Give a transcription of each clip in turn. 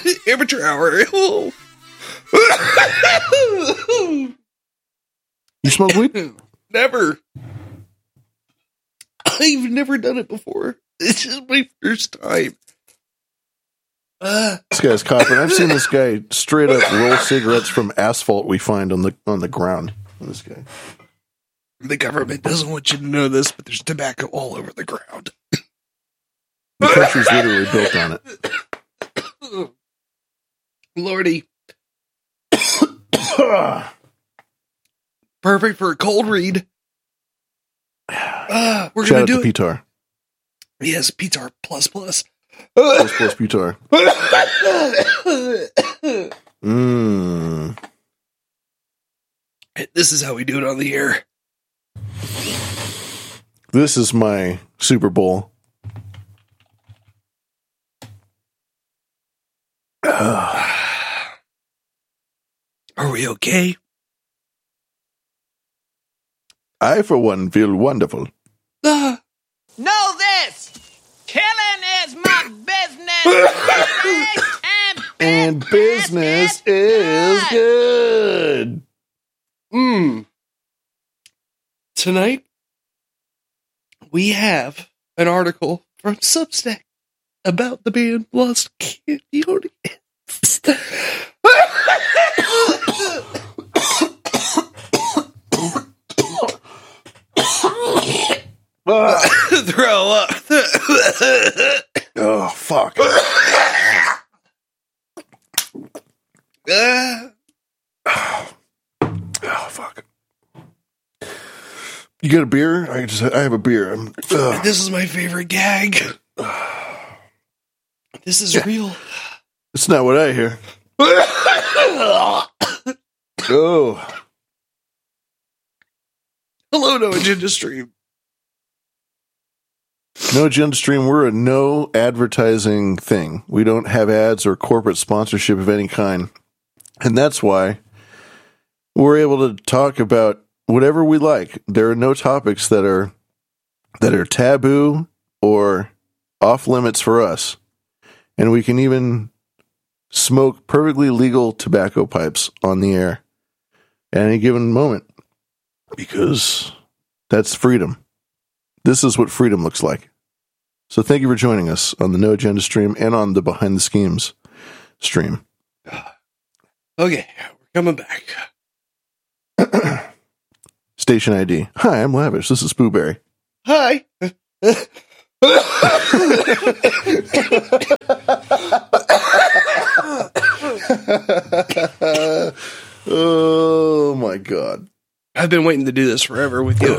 Amateur hour. You smoke weed? Never. I've never done it before. This is my first time. This guy's coughing. I've seen this guy straight up roll cigarettes from asphalt we find on the ground. This guy. The government doesn't want you to know this, but there's tobacco all over the ground. The country's literally built on it. Lordy. Perfect for a cold read. We're Shout gonna out do to it. PTAR. Yes, PTAR plus plus. Plus PTAR. Mmm. This is how we do it on the air. This is my Super Bowl. Are we okay? I, for one, feel wonderful. Know this! Killing is my business! And business is good. Tonight, we have an article from Substack about the band Lost Canyon. Throw up. Oh, fuck. Oh, fuck. You got a beer? I have a beer. This is my favorite gag. This is real. It's not what I hear. Oh. Hello, No Agenda Stream. No Agenda Stream, we're a no advertising thing. We don't have ads or corporate sponsorship of any kind. And that's why we're able to talk about whatever we like. There are no topics that are taboo or off limits for us. And we can even smoke perfectly legal tobacco pipes on the air at any given moment. Because that's freedom. This is what freedom looks like. So thank you for joining us on the No Agenda Stream and on the Behind the Schemes stream. Okay, we're coming back. Station ID. Hi, I'm Lavish. This is Spooberry. Hi. Oh my God. I've been waiting to do this forever with you.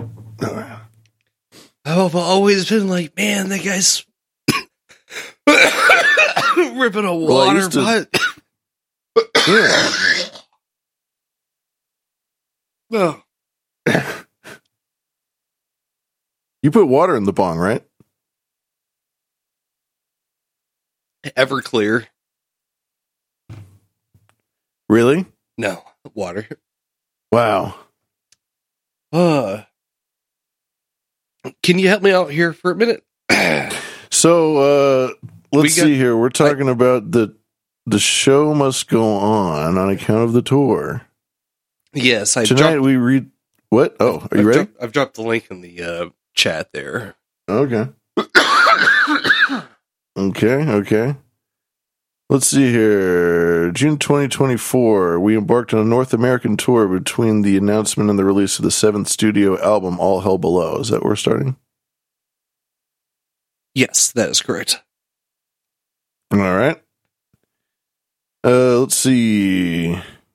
I've always been like, man, that guy's ripping a water butt. Yeah. Oh. You put water in the bong, right? Everclear. Really? No, water. Wow. Can you help me out here for a minute? So, let's see here. We're talking about the show must go on account of the tour. Yes, Tonight we read... What? Oh, are you ready? I've dropped the link in the chat there. Okay. Okay. Let's see here. June 2024, we embarked on a North American tour between the announcement and the release of the 7th studio album, All Hell Below. Is that where we're starting? Yes, that is correct. All right. Let's see.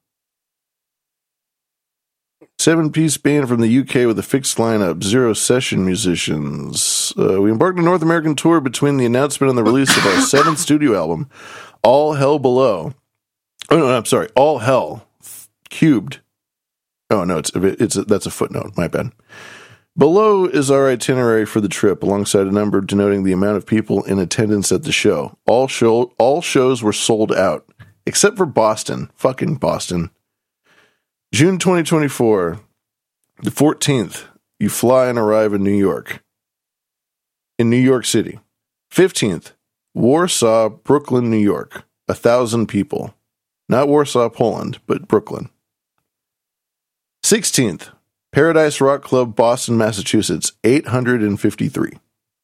7-piece band from the UK with a fixed lineup, 0 session musicians. We embarked on a North American tour between the announcement and the release of our 7th studio album, All Hell Below. Oh no, I'm sorry, All Hell cubed. Oh no, that's a footnote. My bad. Below is our itinerary for the trip, alongside a number denoting the amount of people in attendance at the show. All shows were sold out, except for Boston. Fucking Boston. June 2024, the 14th, you fly and arrive in New York. In New York City. 15th, Warsaw, Brooklyn, New York. 1,000 people. Not Warsaw, Poland, but Brooklyn. 16th, Paradise Rock Club, Boston, Massachusetts, 853.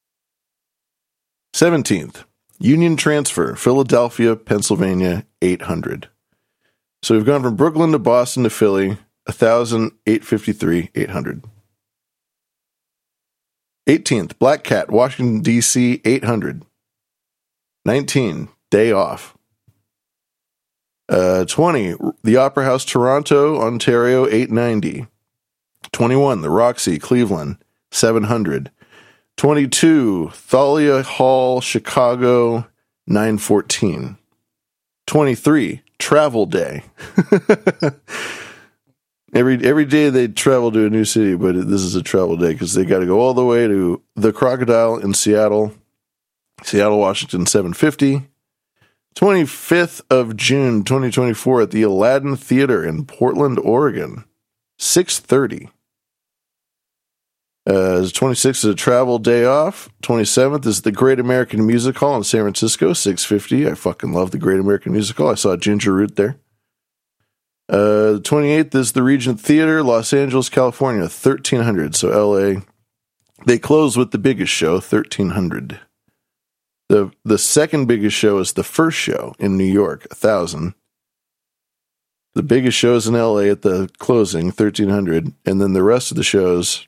17th, Union Transfer, Philadelphia, Pennsylvania, 800. So we've gone from Brooklyn to Boston to Philly, 1,000, 853, 800. 18th, Black Cat, Washington, D.C., 800. 19, Day Off. 20, the Opera House, Toronto, Ontario, 890. 21, the Roxy, Cleveland, 700. 22, Thalia Hall, Chicago, 914. 23, Travel Day. Every day they travel to a new city, but this is a travel day because they got to go all the way to the Crocodile in Seattle, Washington, 750. 25th of June, 2024 at the Aladdin Theater in Portland, Oregon, 630. 26th is a travel day off. 27th is the Great American Music Hall in San Francisco, 650. I fucking love the Great American Music Hall. I saw Ginger Root there. The 28th is the Regent Theater, Los Angeles, California, 1300. So LA, they close with the biggest show, 1300. The second biggest show is the first show in New York, 1,000. The biggest show is in LA at the closing, 1,300. And then the rest of the shows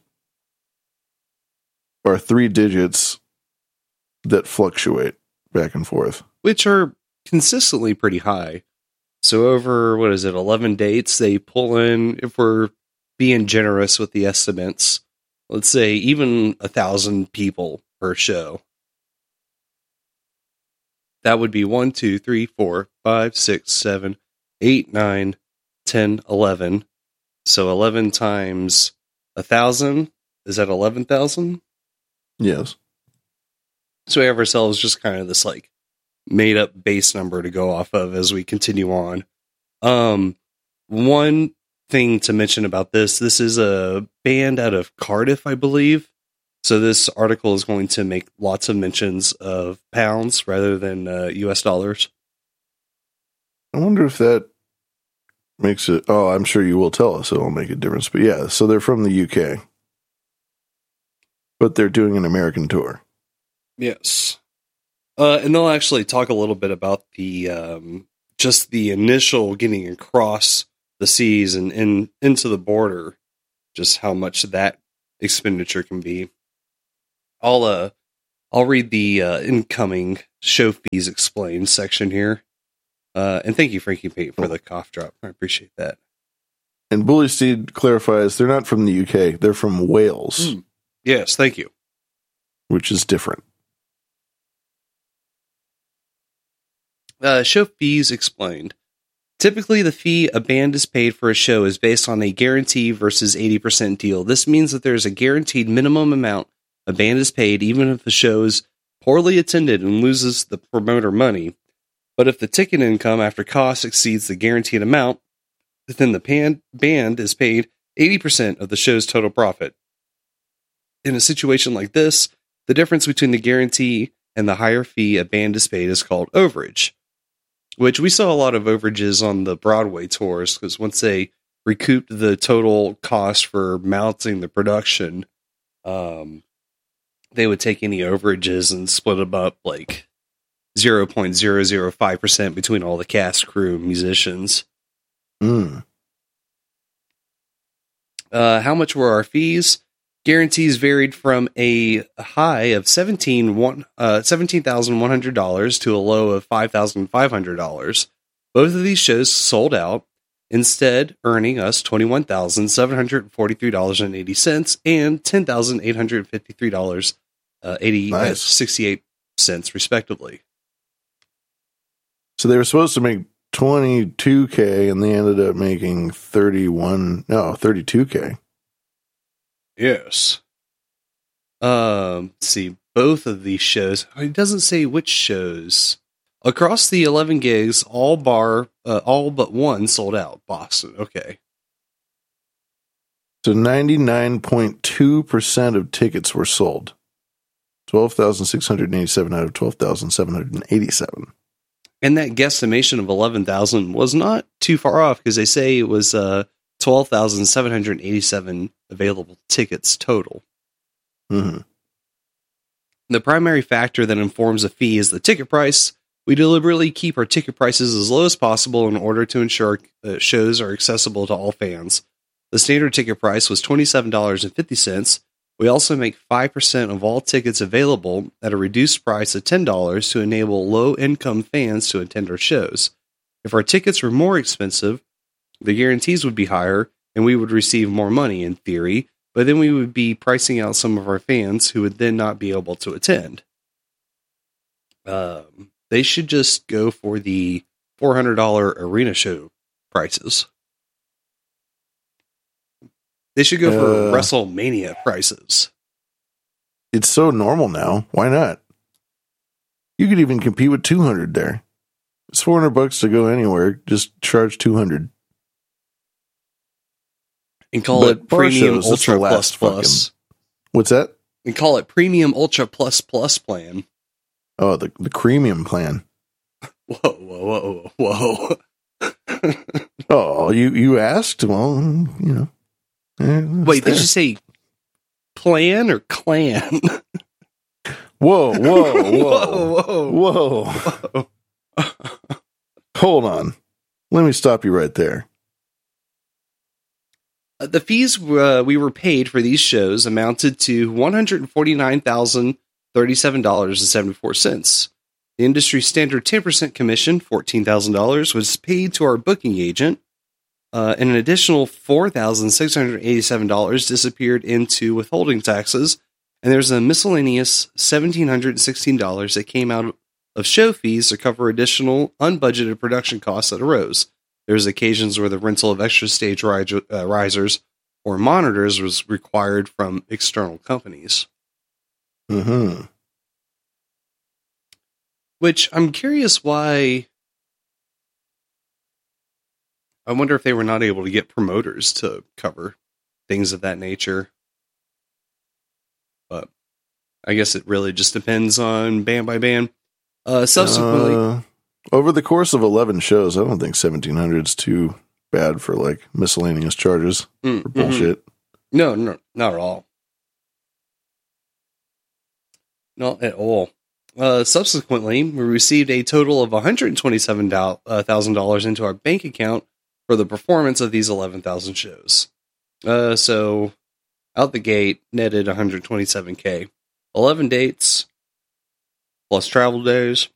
are 3 digits that fluctuate back and forth. Which are consistently pretty high. So over, 11 dates, they pull in, if we're being generous with the estimates, let's say even 1,000 people per show. That would be 1, 2, 3, 4, 5, 6, 7, 8, 9, 10, 11. So 11 times 1,000, is that 11,000? Yes. So we have ourselves just kind of this like made up base number to go off of as we continue on. One thing to mention about this is a band out of Cardiff, I believe. So this article is going to make lots of mentions of pounds rather than US dollars. I wonder if that makes it... Oh, I'm sure you will tell us it'll make a difference. But yeah, so they're from the UK. But they're doing an American tour. Yes. And they'll actually talk a little bit about the just the initial getting across the seas and into the border, just how much that expenditure can be. I'll read the incoming show fees explained section here. And thank you, Frankie Pate, for the cough drop. I appreciate that. And Bully Steed clarifies they're not from the UK. They're from Wales. Yes, thank you. Which is different. Show fees explained. Typically, the fee a band is paid for a show is based on a guarantee versus 80% deal. This means that there is a guaranteed minimum amount a band is paid even if the show is poorly attended and loses the promoter money. But if the ticket income after costs exceeds the guaranteed amount, then the band is paid 80% of the show's total profit. In a situation like this, the difference between the guarantee and the higher fee a band is paid is called overage, which we saw a lot of overages on the Broadway tours because once they recouped the total cost for mounting the production, they would take any overages and split them up like 0.005% between all the cast, crew, musicians. How much were our fees? Guarantees varied from a high of $17,100 to a low of $5,500. Both of these shows sold out, instead earning us $21,743.80 and $10,853.68 respectively. So they were supposed to make $22K and they ended up making $32K. Yes. Let's see, both of these shows, it doesn't say which shows. Across the 11 gigs, all but one sold out. Boston, okay. So 99.2% of tickets were sold. 12,687 out of 12,787. And that guesstimation of 11,000 was not too far off, because they say it was 12,787 available tickets total. Mm-hmm. The primary factor that informs a fee is the ticket price. We deliberately keep our ticket prices as low as possible in order to ensure that shows are accessible to all fans. The standard ticket price was $27.50. We also make 5% of all tickets available at a reduced price of $10 to enable low-income fans to attend our shows. If our tickets were more expensive, the guarantees would be higher, and we would receive more money in theory, but then we would be pricing out some of our fans who would then not be able to attend. They should just go for the $400 arena show prices. They should go for WrestleMania prices. It's so normal now. Why not? You could even compete with 200 there. It's $400 to go anywhere. Just charge 200. And call it Premium Ultra Plus Plus. What's that? And call it Premium Ultra Plus Plus plan. Oh, the premium plan. Whoa. Oh, you asked? Well, you know. Wait, did you say plan or clan? Whoa. Hold on. Let me stop you right there. The fees we were paid for these shows amounted to $149,037.74. The industry standard 10% commission, $14,000, was paid to our booking agent, and an additional $4,687 disappeared into withholding taxes, and there's a miscellaneous $1,716 that came out of show fees to cover additional unbudgeted production costs that arose. There's occasions where the rental of extra stage risers or monitors was required from external companies. Mm-hmm. Which I'm curious why. I wonder if they were not able to get promoters to cover things of that nature. But I guess it really just depends on band by band. Subsequently, over the course of 11 shows, I don't think 1,700 is too bad for like miscellaneous charges for bullshit. No, not at all. Not at all. Subsequently, we received a total of $127,000 into our bank account for the performance of these 11,000 shows. So, out the gate, netted $127K. 11 dates, plus travel days.